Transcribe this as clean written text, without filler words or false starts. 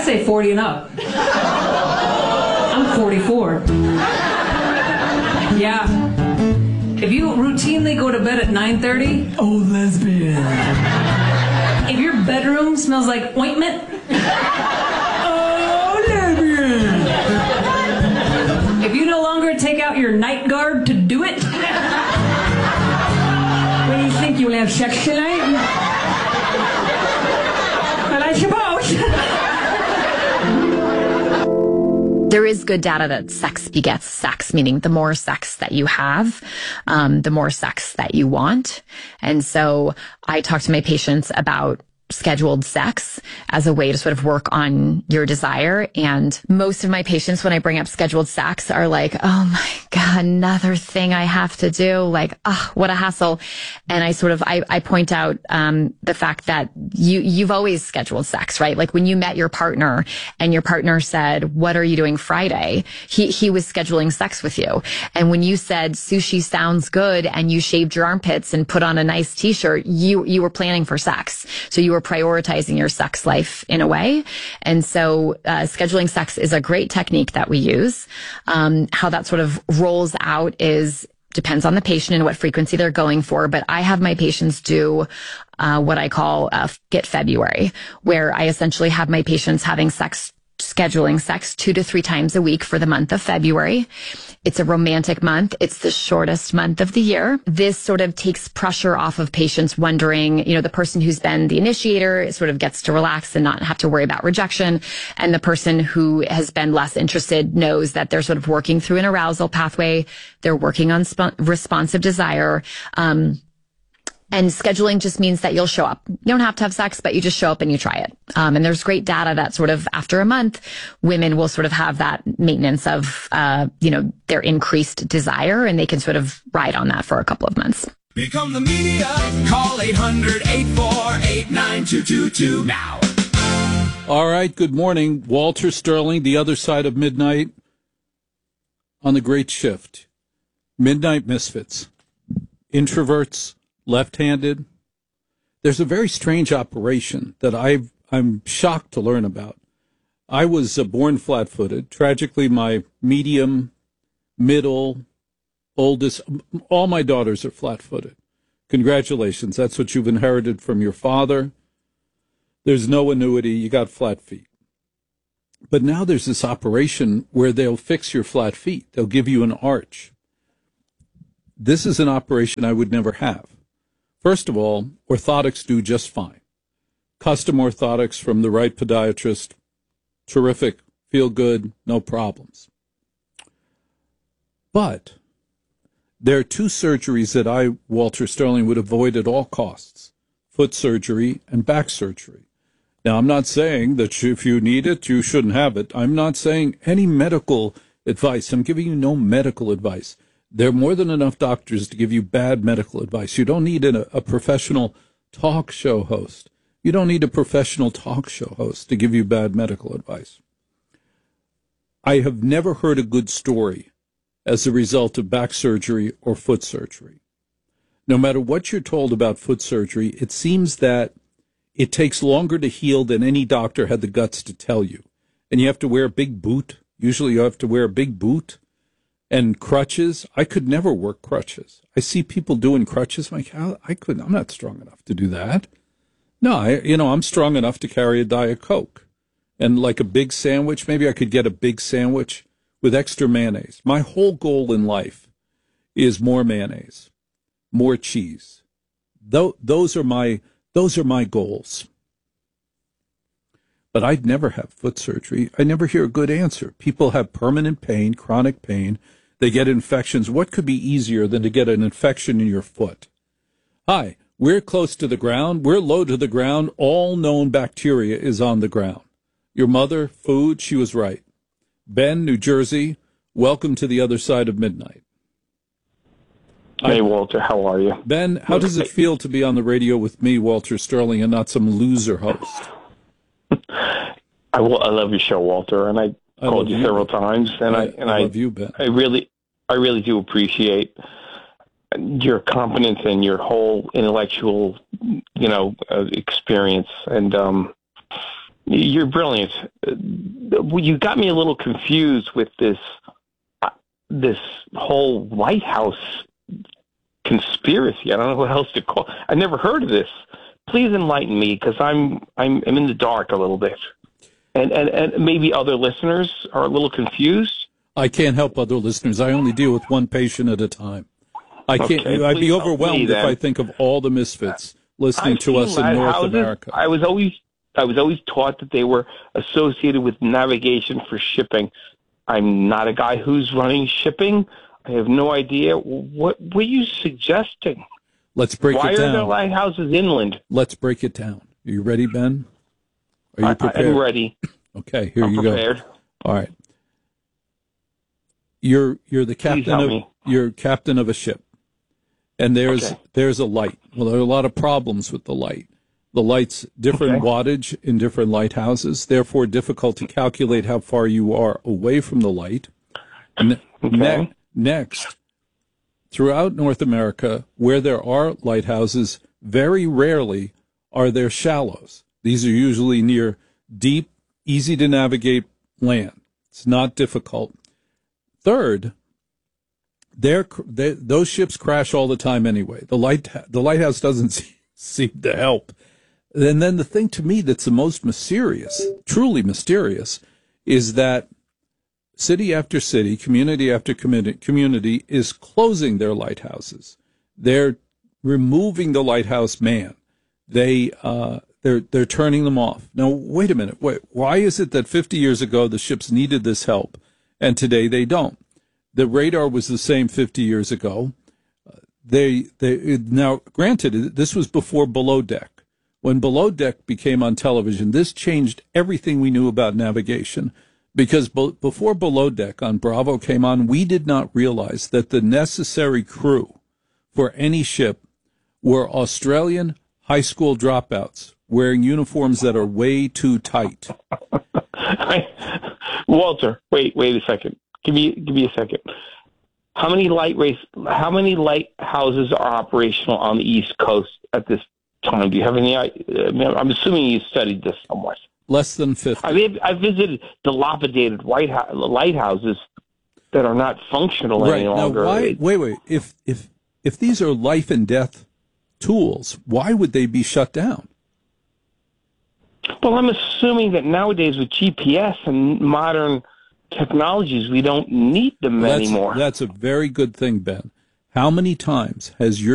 say 40 and up. I'm 44. Yeah. If you routinely go to bed at 9:30, oh, lesbian. If your bedroom smells like ointment, oh, lesbian. If you no longer take out your night guard to do it, what do you think, you will have sex tonight? Well, I suppose. There is good data that sex begets sex, meaning the more sex that you have, the more sex that you want. And so I talk to my patients about scheduled sex as a way to sort of work on your desire. And most of my patients, when I bring up scheduled sex, are like, oh my God, another thing I have to do. Like, oh, what a hassle. And I sort of, I point out, the fact that you've always scheduled sex, right? Like when you met your partner and your partner said, what are you doing Friday? He was scheduling sex with you. And when you said sushi sounds good and you shaved your armpits and put on a nice t-shirt, you were planning for sex. So you were prioritizing your sex life in a way. And so scheduling sex is a great technique that we use. How that sort of rolls out depends on the patient and what frequency they're going for. But I have my patients do what I call Get February, where I essentially have my patients scheduling sex 2 to 3 times a week for the month of February. It's a romantic month. It's the shortest month of the year. This sort of takes pressure off of patients wondering, the person who's been the initiator sort of gets to relax and not have to worry about rejection. And the person who has been less interested knows that they're sort of working through an arousal pathway. They're working on responsive desire. And scheduling just means that you'll show up. You don't have to have sex, but you just show up and you try it. And there's great data that sort of after a month, women will sort of have that maintenance of, their increased desire, and they can sort of ride on that for a couple of months. Become the media. Call 800-848-9222 now. All right. Good morning. Walter Sterling, the other side of midnight on the great shift. Midnight Misfits. Introverts. Left-handed. There's a very strange operation that I'm shocked to learn about. I was born flat-footed. Tragically, my medium, middle, oldest, all my daughters are flat-footed. Congratulations. That's what you've inherited from your father. There's no annuity. You got flat feet. But now there's this operation where they'll fix your flat feet. They'll give you an arch. This is an operation I would never have. First of all, orthotics do just fine. Custom orthotics from the right podiatrist, terrific, feel good, no problems. But there are 2 surgeries that I, Walter Sterling, would avoid at all costs: foot surgery and back surgery. Now, I'm not saying that if you need it, you shouldn't have it. I'm not saying any medical advice. I'm giving you no medical advice. There are more than enough doctors to give you bad medical advice. You don't need a professional talk show host. You don't need a professional talk show host to give you bad medical advice. I have never heard a good story as a result of back surgery or foot surgery. No matter what you're told about foot surgery, it seems that it takes longer to heal than any doctor had the guts to tell you. And you have to wear a big boot. Usually you have to wear a big boot. And crutches, I could never work crutches. I see people doing crutches. I'm like, I'm not strong enough to do that. No, I'm strong enough to carry a Diet Coke. And like a big sandwich, maybe I could get a big sandwich with extra mayonnaise. My whole goal in life is more mayonnaise, more cheese. Those are my goals. But I'd never have foot surgery. I never hear a good answer. People have permanent pain, chronic pain. They get infections. What could be easier than to get an infection in your foot? Hi, we're close to the ground. We're low to the ground. All known bacteria is on the ground. Your mother, food, she was right. Ben, New Jersey, welcome to the other side of midnight. Hey, Walter, how are you? Ben, how does it feel to be on the radio with me, Walter Sterling, and not some loser host? I love your show, Walter, and I called you several times, and I love you, Ben. I really do appreciate your competence and your whole intellectual, experience. And You're brilliant. You got me a little confused with this whole lighthouse conspiracy. I don't know what else to call. I never heard of this. Please enlighten me, because I'm in the dark a little bit, and maybe other listeners are a little confused. I can't help other listeners. I only deal with one patient at a time. I can't. Okay, I'd be overwhelmed if I think of all the misfits listening to us in North America. I was always taught that they were associated with navigation for shipping. I'm not a guy who's running shipping. I have no idea. What were you suggesting? Let's break it down. Why are there lighthouses inland? Let's break it down. Are you ready, Ben? Are you prepared? I'm ready. Okay, here you prepared. Go. All right. You're the captain you're captain of a ship. And there's a light. Well, there are a lot of problems with the light. The light's different wattage in different lighthouses, therefore difficult to calculate how far you are away from the light. Next, throughout North America, where there are lighthouses, very rarely are there shallows. These are usually near deep, easy-to-navigate land. It's not difficult. Third, those ships crash all the time anyway. The lighthouse doesn't seem to help. And then the thing to me that's the most mysterious, truly mysterious, is that city after city, community after community is closing their lighthouses. They're removing the lighthouse man. They're turning them off. Now, wait a minute. Why is it that 50 years ago the ships needed this help and today they don't? The radar was the same 50 years ago. Now, granted, this was before Below Deck. When Below Deck became on television, this changed everything we knew about navigation. Because before Below Deck on Bravo came on, we did not realize that the necessary crew for any ship were Australian high school dropouts wearing uniforms that are way too tight. Walter, wait a second. Give me a second. How many lighthouses are operational on the East Coast at this time? Do you have any idea? I'm assuming you studied this somewhat. Less than 50. I visited dilapidated lighthouses that are not functional any longer. Now, wait. If these are life and death tools, why would they be shut down? Well, I'm assuming that nowadays with GPS and modern technologies, we don't need them anymore. That's a very good thing, Ben. How many times has your